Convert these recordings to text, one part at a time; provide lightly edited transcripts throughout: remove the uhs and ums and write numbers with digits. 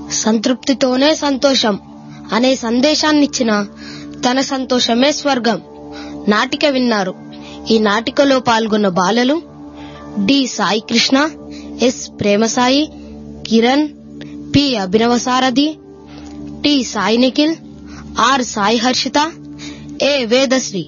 సంతృప్తితోనే సంతోషం అనే సందేశాన్నిచ్చిన తన సంతోషమే స్వర్గం నాటిక విన్నారు. ఈ నాటికలో పాల్గొన్న బాలలు D Sai Krishna, yes Prema Sai, Kiran, P అభినవసారథి, T Sai Nikhil, are Sai Harshita, ఏ వేదశ్రీ.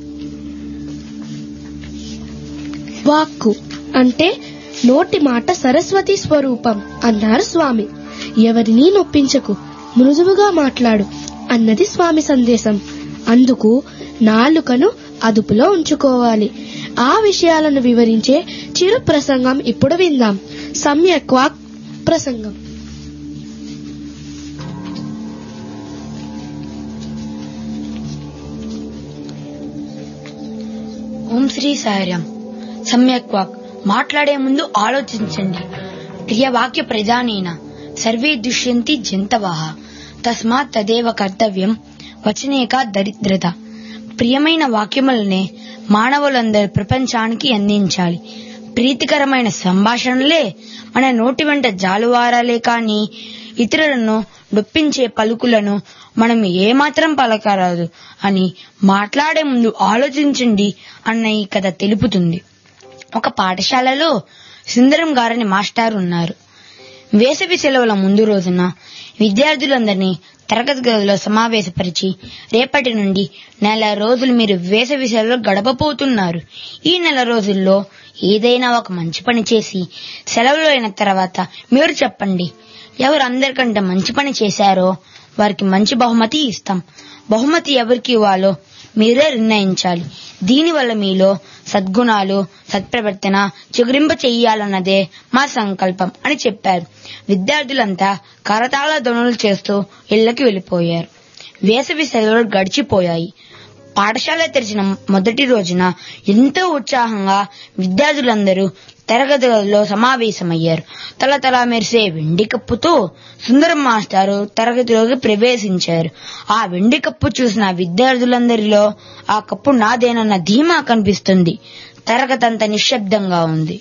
వాక్కు అంటే నోటి మాట సరస్వతి స్వరూపం అన్నారు స్వామి. ఎవరినీ నొప్పించకు, మృదువుగా మాట్లాడు అన్నది స్వామి సందేశం. అందుకు నాలుకను అదుపులో ఉంచుకోవాలి. ఆ విషయాలను వివరించే చిరు ప్రసంగం ఇప్పుడు విందాం. సమ్యక్ వాక్ ప్రసంగం. ఓం శ్రీ సాయిరాం. సమ్యక్ వాక్. మాట్లాడే ముందు ఆలోచించండి. ప్రియ వాక్య ప్రధానేన సర్వే దుష్యంతి జంతవః తస్మాత్ తదేవ కర్తవ్యం వచనేక దరిద్రత. ప్రియమైన వాక్యములనే మానవులందరూ ప్రపంచానికి అందించాలి. ప్రీతికరమైన సంభాషణలే మన నోటి వెంట జాలువారాలే కాని ఇతరులను నొప్పించే పలుకులను మనం ఏమాత్రం పలకరాదు అని మాట్లాడే ముందు ఆలోచించండి అన్న ఈ కథ తెలుపుతుంది. ఒక పాఠశాలలో సుందరం గారని మాస్టారు ఉన్నారు. వేసవి సెలవుల ముందు రోజున విద్యార్థులందరినీ తరగతి గదిలో సమావేశపరిచి, రేపటి నుండి నెల రోజులు మీరు వేసవి సెలవులు గడపబోతున్నారు. ఈ నెల రోజుల్లో ఏదైనా ఒక మంచి పని చేసి సెలవులు అయిన తర్వాత మీరు చెప్పండి. ఎవరు అందరికంటే మంచి పని చేశారో వారికి మంచి బహుమతి ఇస్తాం. బహుమతి ఎవరికి ఇవ్వాలో మీరే నిర్ణయించాలి. దీనివల్ల మీలో సద్గుణాలు, సత్ప్రవర్తన చిగురింప చెయ్యాలన్నదే మా సంకల్పం అని చెప్పారు. విద్యార్థులంతా కరతాళ ధ్వనులు చేస్తూ ఇళ్లకి వెళ్లిపోయారు. వేసవి సెలవులు గడిచిపోయాయి. పాఠశాల తెరిచిన మొదటి రోజున ఎంతో ఉత్సాహంగా విద్యార్థులందరూ తరగతి గదిలో సమావేశమయ్యారు. తలతలా మెరిసే వెండి కప్పుతో సుందరం మాస్టారు తరగతిలోకి ప్రవేశించారు. ఆ వెండి కప్పు చూసిన విద్యార్థులందరిలో ఆ కప్పు నాదేనన్న ధీమా కనిపిస్తుంది. తరగతంతా నిశ్శబ్దంగా ఉంది.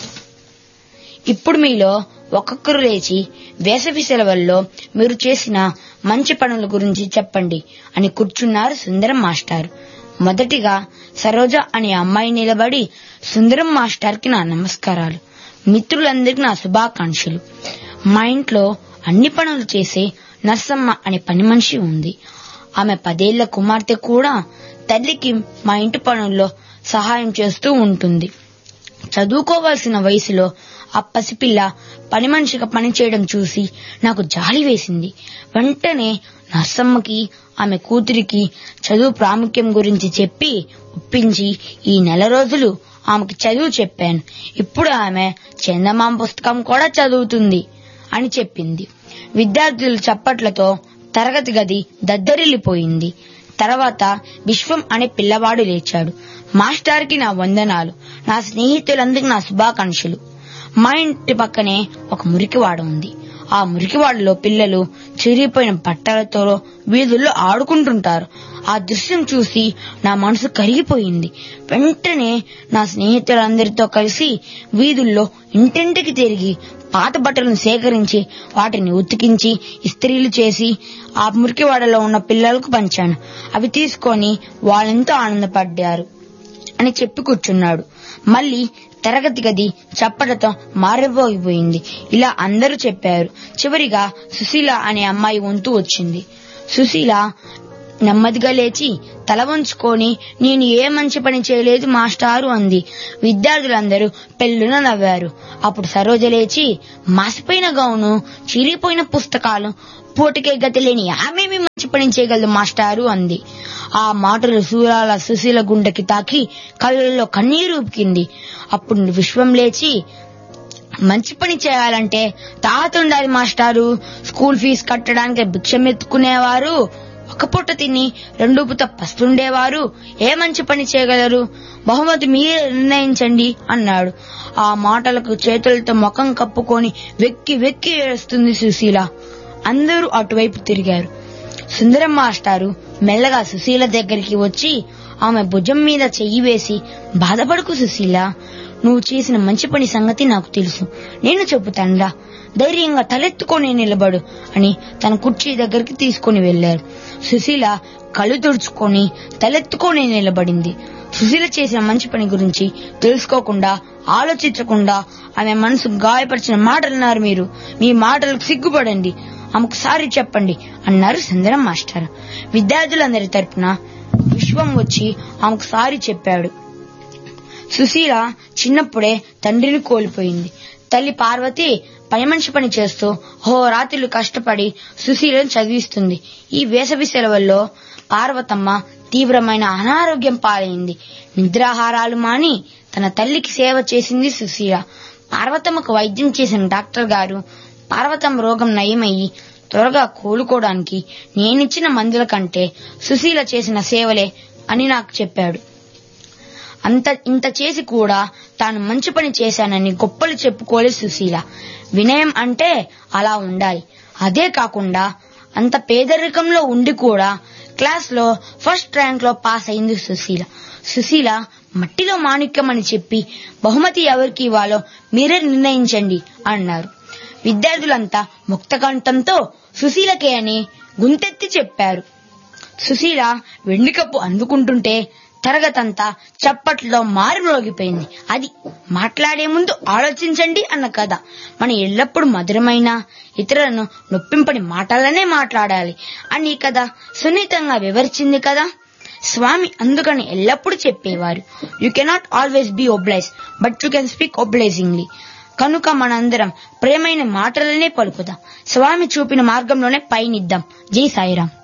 ఇప్పుడు మీలో ఒక్కొక్కరు లేచి వేసవి సెలవుల్లో మీరు చేసిన మంచి పనుల గురించి చెప్పండి అని కూర్చున్నారు సుందరం మాస్టారు. మొదటిగా సరోజ అనే అమ్మాయి నిలబడి, సుందరం మాస్టర్ కి నా నమస్కారాలు, మిత్రులందరికీ నా శుభాకాంక్షలు. మా ఇంట్లో అన్ని పనులు చేసే నర్సమ్మ అనే పని మనిషి ఉంది. ఆమె 10 ఏళ్ల కుమార్తె కూడా తల్లికి మా ఇంటి పనుల్లో సహాయం చేస్తూ ఉంటుంది. చదువుకోవాల్సిన వయసులో ఆ పసిపిల్ల పని మనిషిగా పనిచేయడం చూసి నాకు జాలి వేసింది. వెంటనే నర్సమ్మకి, ఆమె కూతురికి చదువు ప్రాముఖ్యం గురించి చెప్పి ఒప్పించి ఈ నెల రోజులు ఆమెకి చదువు చెప్పాను. ఇప్పుడు ఆమె చందమామ పుస్తకం కూడా చదువుతుంది అని చెప్పింది. విద్యార్థుల చప్పట్లతో తరగతి గది దద్దరిల్లిపోయింది. తర్వాత విశ్వం అనే పిల్లవాడు లేచాడు. మాస్టర్కి నా వందనాలు, నా స్నేహితులందరికీ నా శుభాకాంక్షలు. మా ఇంటి పక్కనే ఒక మురికివాడ ఉంది. ఆ మురికివాడలో పిల్లలు చిరిగిపోయిన బట్టలతో వీధుల్లో ఆడుకుంటుంటారు. ఆ దృశ్యం చూసి నా మనసు కరిగిపోయింది. వెంటనే నా స్నేహితులందరితో కలిసి వీధుల్లో ఇంటింటికి తిరిగి పాత బట్టలను సేకరించి వాటిని ఉతికించి ఇస్త్రీలు చేసి ఆ మురికివాడలో ఉన్న పిల్లలకు పంచాను. అవి తీసుకొని వాళ్ళెంతో ఆనందపడ్డారు అని చెప్పి కూర్చున్నాడు. మళ్లీ తరగతి గది చప్పటతో మారిపోయిపోయింది. ఇలా అందరూ చెప్పారు. చివరిగా సుశీల అనే అమ్మాయి వంతు వచ్చింది. సుశీల నెమ్మదిగా లేచి తల వంచుకొని, నేను ఏ మంచి పని చేయలేదు మాస్టారు అంది. విద్యార్థులందరూ పెళ్లున నవ్వారు. అప్పుడు సరోజ లేచి, మాసిపోయిన గౌను, చిరిగిపోయిన పుస్తకాలు, పోటీకే గతి లేని ఆమెమి మంచి పని చేయగలదు మాస్టారు అంది. ఆ మాటలు సూరాల సుశీల గుండెకి తాకి కళ్ళల్లో కన్నీరు ఉపికింది. అప్పుడు విశ్వం లేచి, మంచి పని చేయాలంటే తాత ఉండాలి మాస్టారు. స్కూల్ ఫీజు కట్టడానికి భిక్షం ఎత్తుకునేవారు, ఒక పూట తిని 2 పూట పస్తుండేవారు ఏ మంచి పని చేయగలరు? బహుమతి మీరే నిర్ణయించండి అన్నాడు. ఆ మాటలకు చేతులతో ముఖం కప్పుకొని వెక్కి వెక్కి ఏడుస్తుంది సుశీల. అందరూ అటువైపు తిరిగారు. సుందరం మాస్టారు మెల్లగా సుశీల దగ్గరికి వచ్చి ఆమె భుజం మీద చెయ్యి వేసి, బాధపడకు సుశీల, నువ్వు చేసిన మంచి పని సంగతి నాకు తెలుసు, నేను చెబుతానురా. ధైర్యంగా తలెత్తుకొని నిలబడు అని తన కుర్చీ దగ్గరికి తీసుకుని వెళ్లారు. సుశీల కళ్ళు తుడుచుకొని తలెత్తుకొని నిలబడింది. సుశీల చేసిన మంచి పని గురించి తెలుసుకోకుండా, ఆలోచించకుండా ఆమె మనసు గాయపరిచిన మాటలన్నారు మీరు. మీ మాటలకు సిగ్గుపడండి, ఆమెకు సారీ చెప్పండి అన్నారు సుందరం మాస్టర్. విద్యార్థులందరి తరపున విశ్వం వచ్చి ఆమెకు సారీ చెప్పాడు. సుశీల చిన్నప్పుడే తండ్రిని కోల్పోయింది. తల్లి పార్వతి పని మనిషి పని చేస్తూ రాత్రులు కష్టపడి సుశీలను చదివిస్తుంది. ఈ వేసవి సెలవుల్లో పార్వతమ్మ తీవ్రమైన అనారోగ్యం పాలైంది. నిద్రాహారాలు మాని తన తల్లికి సేవ చేసింది సుశీల. పార్వతమ్మకు వైద్యం చేసిన డాక్టర్ గారు పార్వతమ్మ రోగం నయమయ్యి త్వరగా కోలుకోవడానికి నేనిచ్చిన మందుల కంటే సుశీల చేసిన సేవలే అని నాకు చెప్పాడు. ఇంత చేసి కూడా తాను మంచి పని చేశానని గొప్పలు చెప్పుకోలేదు సుశీల. వినయం అంటే అలా ఉండాలి. అదే కాకుండా అంత పేదరికంలో ఉండి కూడా క్లాస్ లో ఫస్ట్ ర్యాంక్ లో పాస్ అయింది సుశీల. సుశీల మట్టిలో మాణిక్యం అని చెప్పి బహుమతి ఎవరికి ఇవ్వాలో మీరే నిర్ణయించండి అన్నారు. విద్యార్థులంతా ముక్తకంఠంతో సుశీలకే అని గుంతెత్తి చెప్పారు. సుశీల వెండికప్పు అందుకుంటుంటే తరగతంతా చప్పట్లో మారుమ్రోగిపోయింది. అది మాట్లాడే ముందు ఆలోచించండి అన్న కథ. మనం ఎల్లప్పుడూ మధురమైన, ఇతరులను నొప్పింపని మాటలనే మాట్లాడాలి అని ఈ కథ సున్నితంగా వివరించింది కదా. స్వామి అందుకని ఎల్లప్పుడూ చెప్పేవారు, you cannot always be oblige but you can speak obligingly. కనుక మనందరం ప్రేమైన మాటలనే పలుకుదాం. స్వామి చూపిన మార్గంలోనే పయనిద్దాం. జై సాయిరాం.